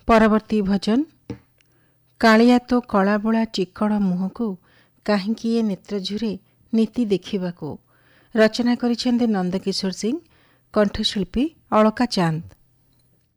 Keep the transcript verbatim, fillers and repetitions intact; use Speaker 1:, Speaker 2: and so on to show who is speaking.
Speaker 1: ପରବର୍ତ୍ତୀ ଭଜନ କାଳିଆ ତୋ କଳାବୋଳା ଚିକ୍କଣ ମୁହଁକୁ କାହିଁକି ଏ ନେତ୍ରଝୁରେ ନୀତି ଦେଖିବାକୁ। ରଚନା କରିଛନ୍ତି ନନ୍ଦକିଶୋର ସିଂ, କଣ୍ଠଶିଳ୍ପୀ ଅଳକା ଚାନ୍ଦ।